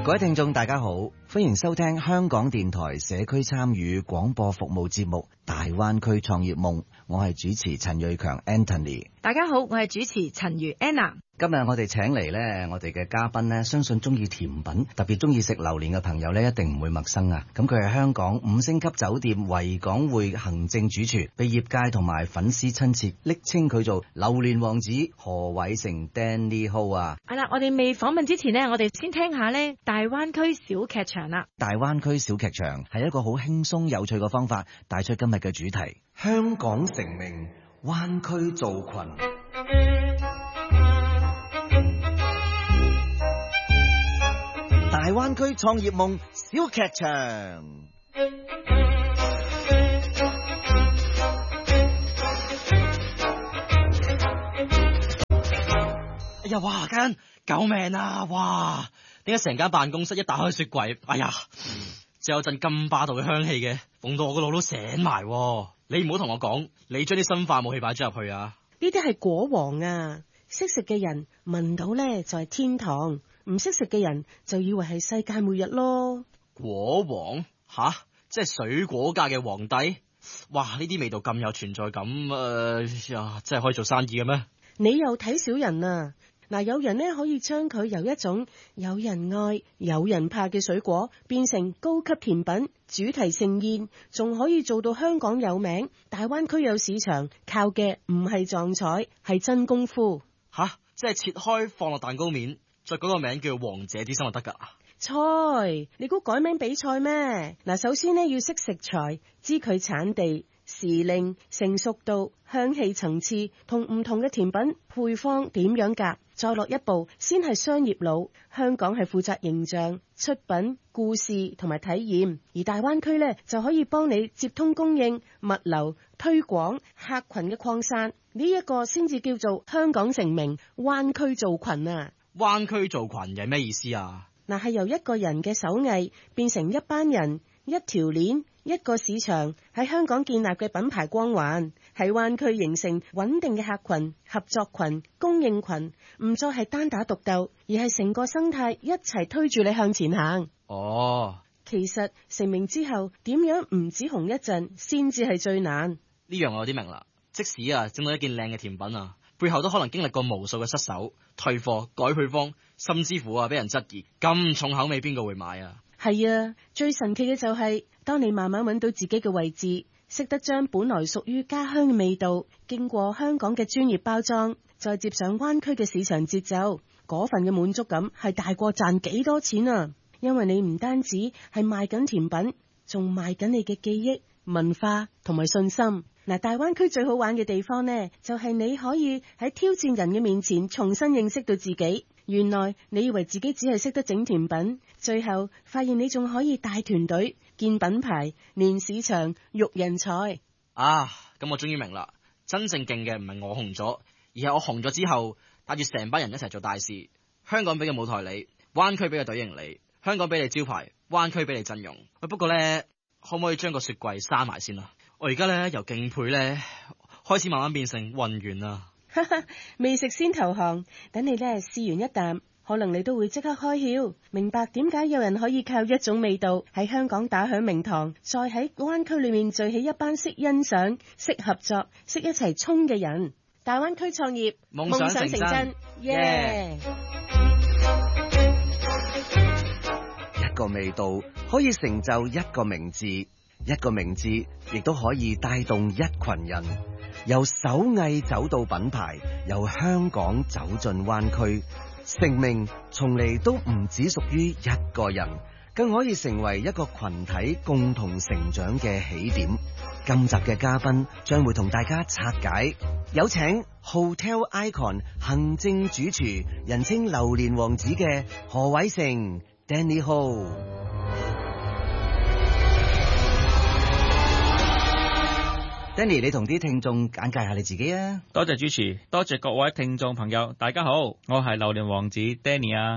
各位聽眾大家好，歡迎收聽香港電台社區參與廣播服務節目《大灣區創業夢》，我係主持陳瑞強 Anthony。 大家好，我係主持陳如 Anna。 今日我哋請嚟呢，我哋嘅嘉賓呢，相信中意甜品，特別中意食榴蓮嘅朋友呢，一定唔會陌生啊！咁佢係香港5星級酒店維港匯行政主廚，被業界同埋粉絲親切昵稱佢做榴蓮王子何偉成 Danny Ho 啊！ 係啦，我哋未訪問之前呢，我哋先聽下呢大灣區小劇場啦。 大灣區小劇場係一個好輕鬆有趣嘅方法，帶出今日嘅主題：香港成名，灣區造群。大灣區創業夢小劇場。 哎呀，哇間救命啊！哇，點解成間辦公室一打開雪櫃，哎呀，就有陣咁霸道嘅香氣嘅，諷到我個腦都醒埋。你唔好同我講，你將啲生化武器擺咗入去啊！ 呢啲係果王啊，識食嘅人聞到呢就係天堂。唔識食嘅人就以為係世界末日咯。 果王吓，即係水果界嘅皇帝。哇，呢啲味道咁有存在感，真係可以做生意嘅咩？ 你又睇小人啊！嗱，有人呢可以將佢由一種有人愛有人怕嘅水果變成高級甜品、主題盛宴，仲可以做到香港有名、大灣區有市場，靠嘅唔係撞彩，係真功夫。 吓，即係切開放落蛋糕面，再改個名叫王者之心就得噶。 菜，你估改名比賽咩？嗱，首先呢要識食材，知佢產地、時令、成熟度、香氣層次同唔同嘅甜品配方點樣夾，再落一步先係商業佬。香港係負責形象、出品、故事同埋體驗，而大灣區呢就可以幫你接通供應、物流、推廣、客群嘅擴散，呢一個先至叫做香港成名，灣區造群啊！ 灣區造群係咩意思啊？ 嗱，係由一個人嘅手藝變成一班人、一條鏈、一個市場喺香港建立嘅品牌光環，喺灣區形成穩定嘅客群、合作群、供應群，唔再係單打獨鬥，而係成個生態一齊推住你向前行。 哦， 其實成名之後點樣唔止紅一陣，先至係最難。 呢樣我有啲明啦。即使整到一件靚嘅甜品啊，背後都可能經歷過無數嘅失手、退貨、改配方，甚至乎俾人質疑。咁重口味邊個會買啊？ 係啊，最神奇嘅就係，當你慢慢揾到自己嘅位置，識得將本來屬於家鄉嘅味道，經過香港嘅專業包裝，再接上灣區嘅市場節奏，嗰份嘅滿足感係大過賺幾多錢啊！因為你唔單止係賣緊甜品，仲賣緊你嘅記憶、文化同埋信心。嗱，大灣區最好玩嘅地方呢，就係你可以喺挑戰人嘅面前重新認識到自己。原來你以為自己只係識得整甜品，最後發現你仲可以帶團隊、建品牌、練市場、育人才。 啊，咁我終於明啦，真正勁嘅唔係我紅咗，而係我紅咗之後帶住成班人一齊做大事。香港俾個舞台你，灣區俾個隊形你，香港俾你招牌，灣區俾你陣容。不過呢，可唔可以將個雪櫃閂埋先啊？我而家呢，由敬佩呢開始慢慢變成混亂啦。 未食先投降，等你呢試完一啖，可能你都會即刻開竅，明白點解有人可以靠一種味道喺香港打響名堂，再喺灣區裏面聚起一班識欣賞、識合作、識一齊衝嘅人。大灣區創業，夢想成真，耶！ 一個味道可以成就一個名字，一個名字亦都可以帶動一群人。由手藝走到品牌，由香港走進灣區，成名從嚟都唔只屬於一個人，更可以成為一個群體共同成長嘅起點。今集嘅嘉賓將會同大家拆解，有請 Hotel Icon 行政主廚，人稱榴蓮王子嘅何偉成 Danny Ho。Danny， 你同啲聽眾簡介下你自己啊！ 多謝主持，多謝各位聽眾朋友，大家好，我係榴蓮王子 Danny 啊。 Danny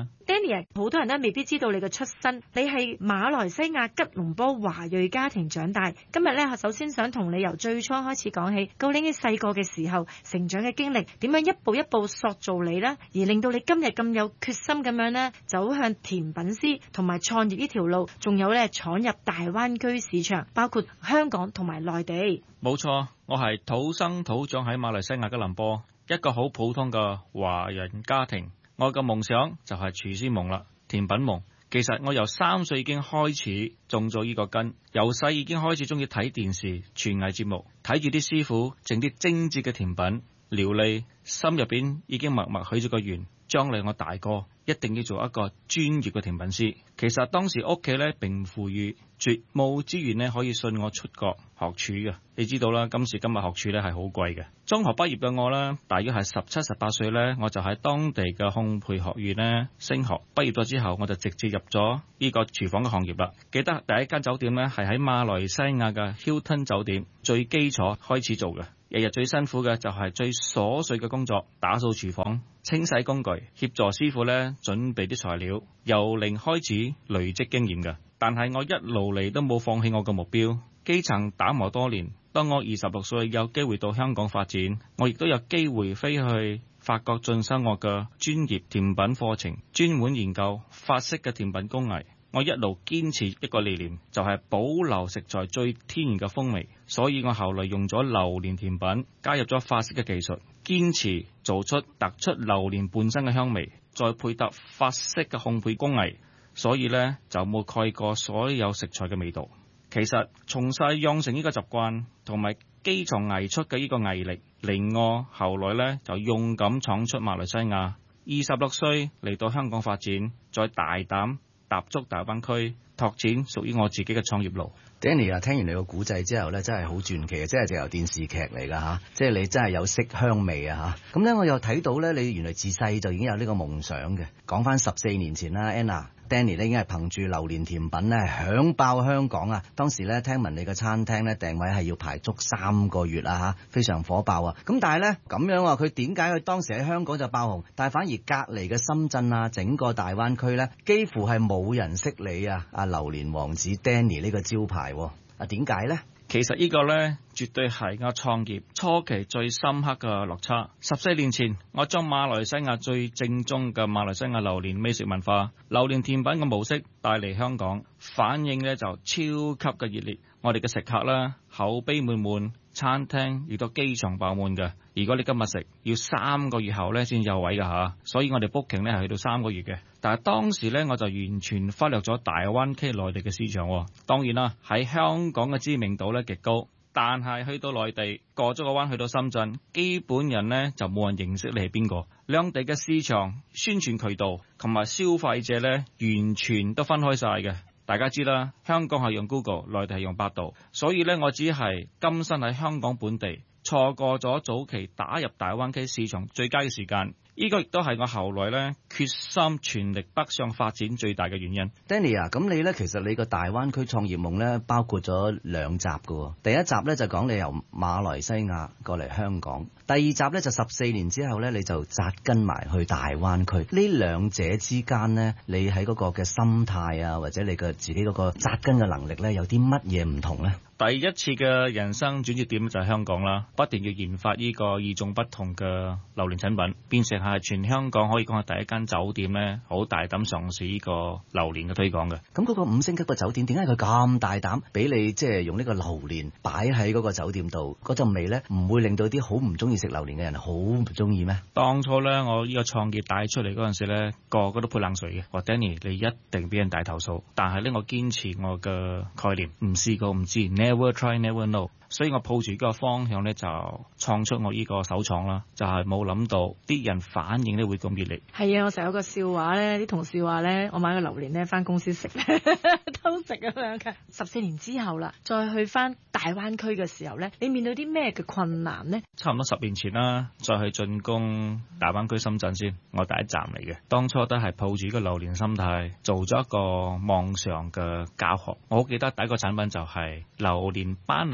Danny， 好多人都未必知道你嘅出身，你係馬來西亞吉隆坡華裔家庭長大。今日咧，首先想同你由最初開始講起，究竟你細個嘅時候成長嘅經歷，點樣一步一步塑造你呢？而令到你今日咁有決心咁樣呢，走向甜品師同埋創業呢條路，仲有咧闖入大灣區市場，包括香港同埋內地。 冇錯，我係土生土長喺馬來西亞吉隆坡，一個好普通嘅華人家庭。我嘅夢想就係廚師夢啦，甜品夢。其實我由3歲已經開始種咗呢個根，由細已經開始中意睇電視廚藝節目，睇住啲師傅整啲精緻嘅甜品料理，心入邊已經默默許咗個願，將來我大個一定要做一個專業嘅甜品師。其實當時屋企咧並唔富裕，絕冇資源咧可以信我出國學廚嘅。你知道啦，今時今日學廚咧係好貴嘅。中學畢業嘅我咧，大約係17、18歲咧，我就喺當地嘅烘焙學院咧升學。畢業咗之後，我就直接入咗呢個廚房嘅行業啦。記得第一間酒店咧係喺馬來西亞嘅 Hilton 酒店，最基礎開始做嘅。日日最辛苦嘅就係最瑣碎嘅工作，打掃廚房、清洗工具、協助師傅咧準備啲材料，由零開始累積經驗嘅。但係我一路嚟都冇放棄我嘅目標，基層打磨多年。當我26歲有機會到香港發展，我亦都有機會飛去法國進修我嘅專業甜品課程，專門研究法式嘅甜品工藝。我一路堅持一個理念，就係保留食材最天然嘅風味，所以我後來用咗榴蓮甜品，加入咗法式嘅技術，堅持做出突出榴蓮本身嘅香味，再配搭法式嘅烘焙工藝，所以呢，就冇蓋過所有食材嘅味道。其實從細養成呢個習慣同埋基層藝出嘅呢個毅力，令我後來呢就勇敢闖出馬來西亞。26歲嚟到香港發展，再大膽踏足大灣區，拓展屬於我自己嘅創業路。 Danny 啊，聽完你個古仔之後咧，真係好傳奇啊！即係直由電視劇嚟㗎嚇，即係你真係有色香味啊嚇。咁咧，我又睇到咧，你原來自細就已經有呢個夢想嘅。講翻14年前啦 ，Anna。Danny 咧已經係憑住榴蓮甜品咧響爆香港啊！當時咧聽聞你個餐廳咧訂位係要排足3個月啊嚇，非常火爆啊！咁但係咧咁樣啊，佢點解佢當時喺香港就爆紅，但係反而隔離嘅深圳啊，整個大灣區咧幾乎係冇人識你啊！阿榴蓮王子 Danny 呢個招牌啊，點解咧？ 其實呢個呢，絕對係我創業初期最深刻嘅落差。14年前，我將馬來西亞最正宗嘅馬來西亞榴蓮美食文化、榴蓮甜品嘅模式帶嚟香港，反應呢就超級嘅熱烈。我哋嘅食客啦，口碑滿滿，餐廳亦都機場爆滿嘅。如果你今日食，要3個月後呢先有位㗎嚇，所以我哋 booking 呢係去到3個月嘅。但係當時呢，我就完全忽略咗大灣區內地嘅市場。當然啦，喺香港嘅知名度呢極高，但係去到內地過咗個灣去到深圳，基本人呢就冇人認識你係邊個。兩地嘅市場、宣傳渠道同埋消費者呢，完全都分開晒嘅。大家知啦，香港係用 Google， 內地係用百度，所以呢，我只係甘身喺香港本地，錯過咗早期打入大灣區市場最佳嘅時間。呢個亦都係我後來咧決心全力北上發展最大嘅原因。 Danny 啊，咁你咧其實你個大灣區創業夢咧包括咗2集㗎。第一集咧就講你由馬來西亞過嚟香港，第二集咧就14年之後咧你就紮根埋去大灣區。呢兩者之間咧，你喺嗰個嘅心態啊，或者你嘅自己嗰個紮根嘅能力咧，有啲乜嘢唔同咧？ 第一次嘅人生轉折點就係香港啦，不斷要研發呢個與眾不同嘅榴蓮產品，變成係全香港可以講係第一間酒店咧，好大膽嘗試呢個榴蓮嘅推廣嘅。咁嗰個5星級嘅酒店點解佢咁大膽俾你即係用呢個榴蓮擺喺嗰個酒店度？嗰陣味咧唔會令到啲好唔中意食榴蓮嘅人好唔中意咩？ 當初咧我呢個創業帶出嚟嗰陣時咧，個個都潑冷水嘅，話 Danny 你一定俾人大投訴。但係咧我堅持我嘅概念，唔試過唔知。Never try, never know。所以我抱住呢個方向咧，就創出我呢個首創啦。就係冇諗到啲人反應咧會咁熱烈。 係啊，我成日有個笑話咧，啲同事話咧，我買個榴蓮咧翻公司食偷食咁樣嘅。14年之後啦，再去翻大灣區嘅時候咧，你面對啲咩嘅困難呢？ 差唔多10年前啦，再去進攻大灣區深圳先，我第一站嚟嘅。當初都係抱住個榴蓮心態，做咗一個網上嘅教學。我好記得第一個產品就係榴蓮班蘭千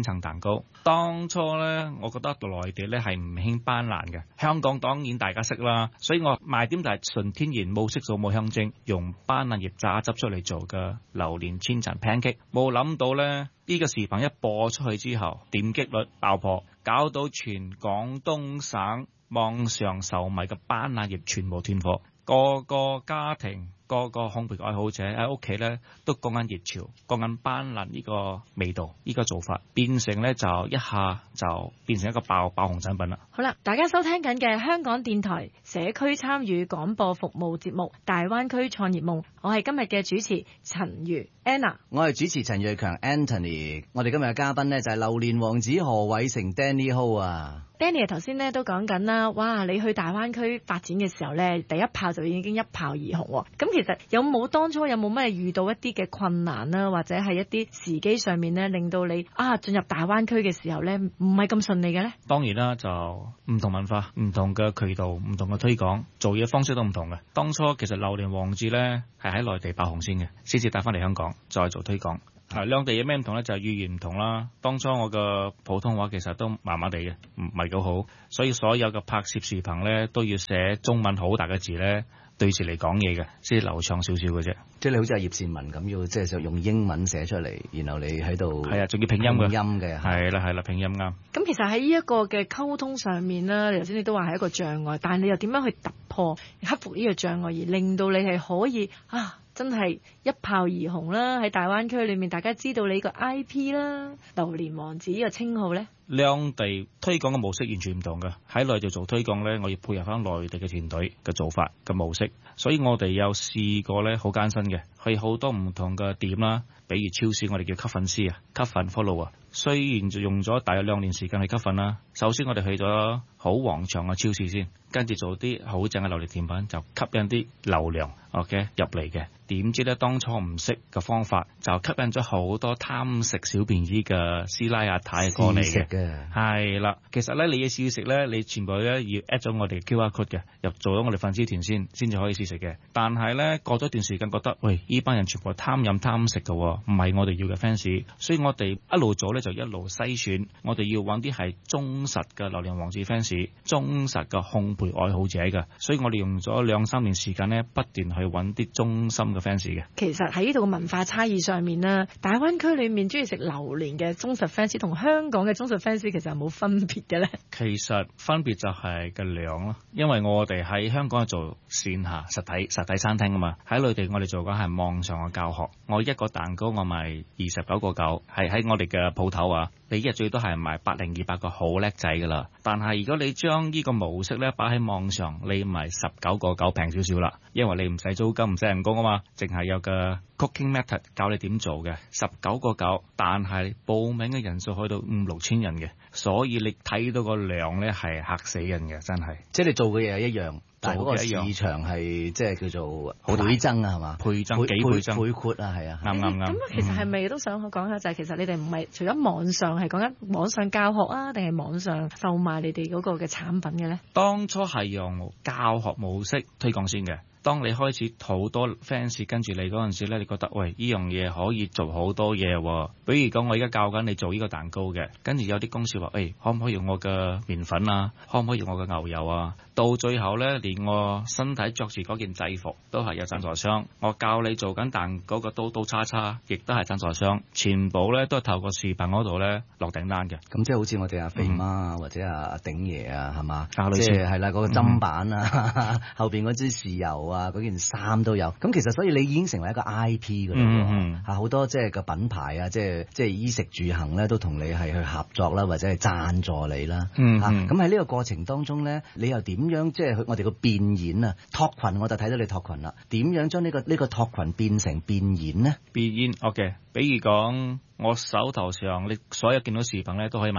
層蛋糕。當初咧，我覺得內地咧係唔興斑蘭嘅，香港當然大家識啦，所以我賣點就係純天然冇色素冇香精，用斑蘭葉榨汁出嚟做嘅榴蓮千層 pancake。冇諗到咧，呢個視頻一播出去之後，點擊率爆破，搞到全廣東省網上售賣嘅斑蘭葉全部斷貨，個個家庭、個個烘焙愛好者喺屋企咧都講緊熱潮，講緊斑蘭呢個味道，呢個做法變成咧就一下就變成一個爆紅產品啦。 好啦，大家收聽緊嘅香港電台社區參與廣播服務節目《大灣區創業夢》，我係今日嘅主持陳如 Anna， 我係主持陳瑞強 Anthony。我哋今日嘅嘉賓呢，就係榴蓮王子何偉成 Danny Ho 啊。 Danny 頭先咧都講緊啦，哇！你去大灣區發展嘅時候咧，第一炮就已經一炮而紅喎。咁其實當初有冇咩遇到一啲嘅困難啦，或者係一啲時機上面咧，令到你進入大灣區嘅時候咧，唔係咁順利嘅咧？ 當然啦，就唔同文化、唔同嘅渠道、唔同嘅推廣，做嘢方式都唔同嘅。當初其實榴蓮王子咧係喺內地爆紅先嘅，先至帶翻嚟香港再做推廣。兩地有咩唔同咧？就係語言唔同啦。當初我嘅普通話其實都麻麻地嘅，唔係咁好，所以所有嘅拍攝視頻咧都要寫中文好大嘅字咧對住嚟講嘢嘅，先流暢少少嘅啫。即係你好似阿葉倩文咁，要即係就用英文寫出嚟，然後你喺度係啊，仲要拼音嘅，係啦，拼音啱。咁其實喺呢一個嘅溝通上面啦，頭先你都話係一個障礙，但係你又點樣去突破、克服呢個障礙，而令到你係可以真係一炮而紅啦！喺大灣區裏面，大家知道你個 IP 啦，榴蓮王子呢個稱號呢， 兩地推廣嘅模式完全唔同嘅。喺內地做推廣呢，我要配合翻內地嘅團隊嘅做法嘅模式，所以我哋有試過呢，好艱辛嘅，去好多唔同嘅點啦，比如超市我哋叫吸粉師啊，吸粉 follow 啊。雖然就用咗大約2年時間去吸粉啦，首先我哋去咗好旺場嘅超市先，跟住做啲好正嘅榴蓮甜品，就吸引啲流量 OK 入嚟嘅。點知咧，當初唔識嘅方法，就吸引咗好多貪食小便宜嘅師奶阿太過嚟嘅。係啦，其實咧你要試食咧，你全部咧要 at 咗我哋 QR code 嘅，入做咗我哋粉絲團先至可以試食嘅。但係咧過咗一段時間覺得，喂，呢班人全部貪飲貪食嘅，唔係我哋要嘅 fans， 所以我哋一路做咧就一路篩選，我哋要揾啲係忠實嘅榴蓮王子 fans， 忠實嘅烘焙愛好者嘅，所以我哋用咗2-3年時間咧，不斷去揾啲忠心嘅 fans 嘅。 其實喺呢度嘅文化差異上面啦，大灣區裏面中意食榴蓮嘅忠實 fans 同香港嘅忠實 fans 其實係冇分別嘅咧。 其實分別就係個量咯，因為我哋喺香港係做線下實體餐廳啊嘛，喺內地我哋做緊係網上嘅教學。我一個蛋糕我賣29.9，係喺我哋嘅鋪頭啊。你一日最多係賣100、200個好叻仔噶啦，但係如果你將呢個模式咧擺喺網上，你賣19.9平少少啦，因為你唔使租金唔使人工啊嘛，淨係有個 cooking method 教你點做嘅19.9，但係報名嘅人數去到5-6千人嘅，所以你睇到個量咧係嚇死人嘅，真係。即係你做嘅嘢係一樣，但係嗰個市場係即係叫做倍增啊，係嘛？倍增幾倍增？倍闊啊，係啊，啱。 咁其實係咪都想講下就係其實你哋唔係除咗網上係講緊網上教學啊，定係網上售賣你哋嗰個嘅產品嘅咧？當初係用教學模式推廣先嘅。當你開始好多 fans 跟住你嗰陣時咧，你覺得喂，呢樣嘢可以做好多嘢喎。比如講我而家教緊你做呢個蛋糕嘅，跟住有啲公司話，可唔可以用我嘅麵粉啊？可唔可以用我嘅牛油啊？到最後咧，連我身體着住嗰件制服都係有贊助商。我教你做緊蛋嗰個刀叉叉，亦都係贊助商。全部咧都係透過視頻嗰度咧落訂單嘅。咁即係好似我哋阿肥媽啊，或者阿鼎爺啊，係嘛？即係係啦，嗰個砧板啊，後邊嗰支豉油啊，嗰件衫都有。咁其實所以你已經成為一個 IP 㗎啦，好多即係個品牌啊，即係衣食住行咧都同你係去合作啦，或者係贊助你啦。咁喺呢個過程當中咧，你又點樣即係我哋個變現啊？拓群我就睇到你拓群啦，點樣將呢個拓群變成變現呢？變現 OK， 比如講我手頭上你所有見到視頻咧都可以買嘅，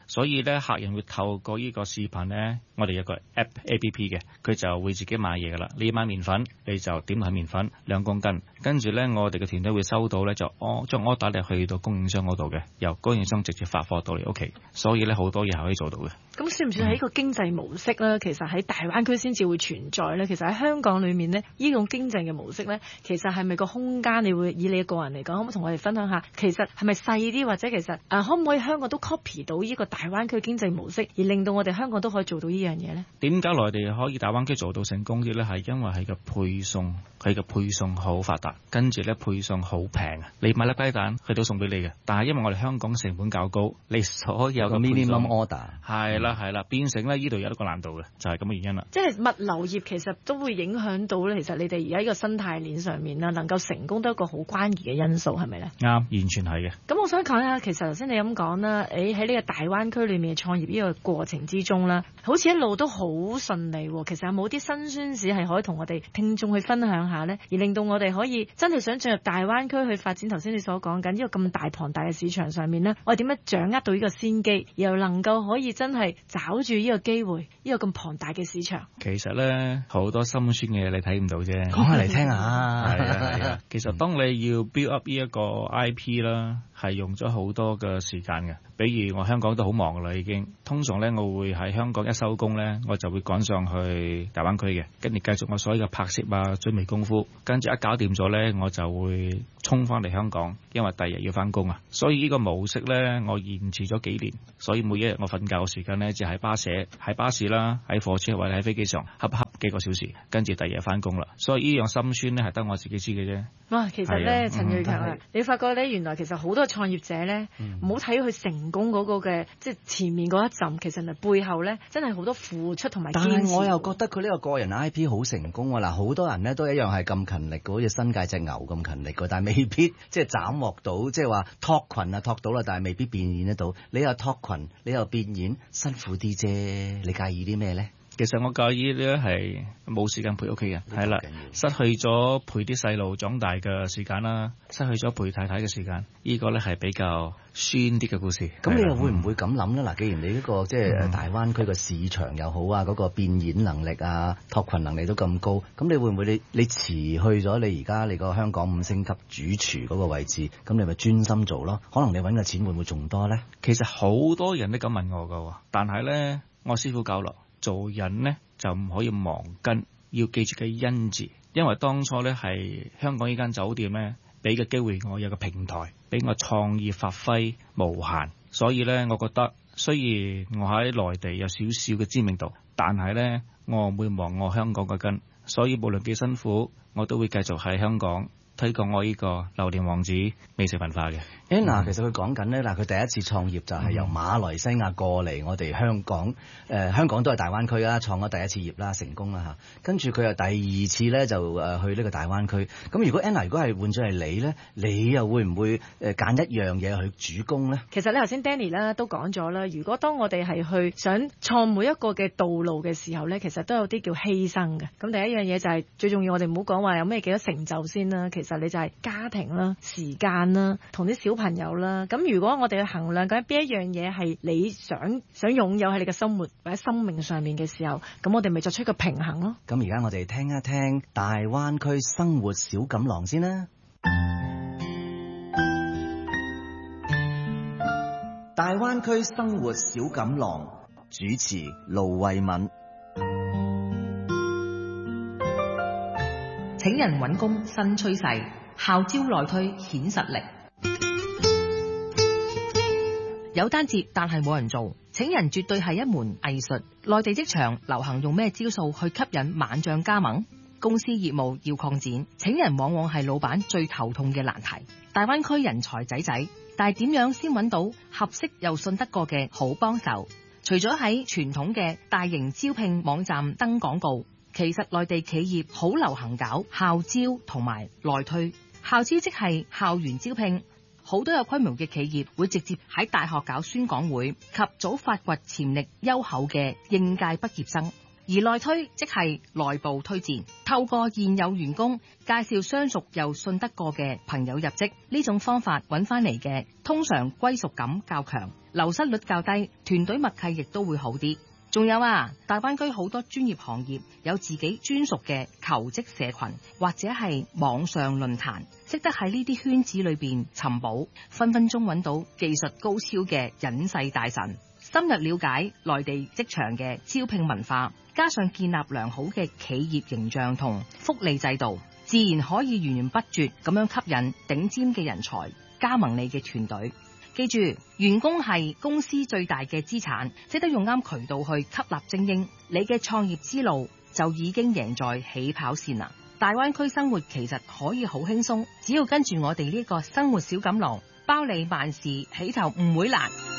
所以咧客人會透過呢個視頻咧，我哋有個 A P P 嘅，佢就會自己買嘢噶啦。你買麵粉，你就點係麵粉2公斤，跟住咧我哋嘅團隊會收到咧就將 order 咧去到供應商嗰度嘅，由供應商直接發貨到嚟屋企，所以咧好多嘢係可以做到嘅。 咁算唔算係一個經濟模式咧？其實喺大灣區先至會存在咧。其實喺香港裏面呢，呢種經濟嘅模式咧，其實係咪個空間？你會以你個人嚟講，可唔可以同我哋分享下？其實係咪細啲，或者其實可唔可以香港都 copy 到呢個大灣區經濟模式，而令到我哋香港都可以做到呢樣嘢咧？點解內地可以大灣區做到成功啲咧？係因為係個配送，佢嘅配送好發達，跟住咧配送好平啊！你買粒雞蛋，佢都送俾你嘅。但係因為我哋香港成本較高，你所有嘅 minimum order 係啦，變成咧呢度有一個難度嘅，就係咁嘅原因啦。 即係物流業其實都會影響到咧。其實你哋而家呢個生態鏈上面啦，能夠成功都係一個好關鍵嘅因素，係咪咧？ 啱，完全係嘅。 咁我想講下，其實頭先你咁講啦，喺呢個大灣區裏面創業呢個過程之中啦，好似一路都好順利。其實有冇啲辛酸史係可以同我哋聽眾去分享下咧，而令到我哋可以真係想進入大灣區去發展？頭先你所講緊呢個咁大龐大嘅市場上面咧，我哋點樣掌握到呢個先機，又能夠可以真係找住呢個機會，呢個咁龐大嘅市場？ 其實咧好多心酸嘅嘢你睇唔到啫， 講下嚟聽下。 係啊，其實當你要 build up 呢一個 IP 啦，係用咗好多嘅時間嘅。比如我香港都好忙噶啦，已經通常咧我會喺香港一收工咧，我就會趕上去大灣區嘅，跟住繼續我所有嘅拍攝啊、準備功夫，跟住一搞掂咗咧，我就會衝翻嚟香港，因為第二日要翻工啊。所以呢個模式咧，我延遲咗幾年，所以每一日我瞓覺嘅時間咧，就喺巴士啦，喺火車或者喺飛機上恰幾個小時，跟住第二日翻工啦。所以呢樣心酸咧，係得我自己知嘅啫。 哇，其實咧，陳銳強啊，你發覺咧，原來其實好多創業者咧，唔好睇佢成功嗰個嘅，即係前面嗰一陣，其實係背後咧，真係好多付出同埋堅持。 但係我又覺得佢呢個個人 IP 好成功啊！嗱，好多人咧都一樣係咁勤力嘅，好似新界隻牛咁勤力嘅，但係未必即係斬獲到，即係話托群啊托到啦，但係未必變現得到。你又托群，你又變現，辛苦啲啫。你介意啲咩咧？ 其實我介意咧係冇時間陪屋企人，係啦，失去咗陪啲細路長大嘅時間啦，失去咗陪太太嘅時間，呢個咧係比較酸啲嘅故事。咁你又會唔會咁諗咧？嗱，既然你呢個即係大灣區嘅市場又好啊，嗰個變現能力啊、托群能力都咁高，咁你會唔會你辭去咗你而家你個香港5星級主廚嗰個位置，咁你咪專心做咯？可能你揾嘅錢會唔會仲多咧？ 其實好多人都咁問我㗎，但係咧我師傅教落。做人呢就唔可以忘根，要記住嘅因字。因為當初呢係香港呢間酒店呢俾個機會我有個平台，俾我創意發揮無限。所以呢，我覺得雖然我喺內地有少少嘅知名度，但係呢，我唔會忘我香港嘅根。所以無論幾辛苦，我都會繼續喺香港推廣我呢個榴蓮王子美食文化嘅。 嗱，其實佢講緊咧，嗱，佢第一次創業就係由馬來西亞過嚟我哋香港，香港都係大灣區啦，創咗第一次業啦，成功啦嚇。跟住佢又第二次咧就去呢個大灣區。咁如果 Anna 如果係換咗係你咧，你又會唔會揀一樣嘢去主攻咧？ 其實咧頭先 Danny 啦都講咗啦，如果當我哋係去想創每一個嘅道路嘅時候咧，其實都有啲叫犧牲嘅。咁第一樣嘢就係最重要，我哋唔好講話有咩幾多成就先啦。其實你就係家庭啦、時間啦、同啲小朋友啦。咁如果我哋去衡量緊邊一樣嘢係你想擁有喺你嘅生活或者生命上面嘅時候，咁我哋咪作出一個平衡咯。 咁而家我哋聽一聽大灣區生活小錦囊先啦。大灣區生活小錦囊，主持盧慧敏。 請人揾工新趨勢，校招內推顯實力。有單接，但係冇人做。請人絕對係一門藝術。內地職場流行用咩招數去吸引猛將加盟？公司業務要擴展，請人往往係老闆最頭痛嘅難題。大灣區人才濟濟，但係點樣先揾到合適又信得過嘅好幫手？除咗喺傳統嘅大型招聘網站登廣告，其實內地企業好流行搞校招同埋內推。校招即係校園招聘，好多有規模嘅企業會直接喺大學搞宣講會，及早發掘潛力優厚嘅應屆畢業生。 而內推即係內部推薦，透過現有員工介紹相熟又信得過嘅朋友入職，呢種方法揾翻嚟嘅通常歸屬感較強，流失率較低，團隊默契亦都會好啲。仲有啊，大灣區好多專業行業有自己專屬嘅求職社群或者係網上論壇，識得喺呢啲圈子裏邊尋寶，分分鐘揾到技術高超嘅隱世大神。深入了解內地職場嘅招聘文化，加上建立良好嘅企業形象同福利制度，自然可以源源不絕咁樣吸引頂尖嘅人才加盟你嘅團隊。記住，員工係公司最大嘅資產，識得用啱渠道去吸納精英，你嘅創業之路就已經贏在起跑線啦。大灣區生活其實可以好輕鬆，只要跟住我哋呢個生活小錦囊，包你萬事起頭唔會難。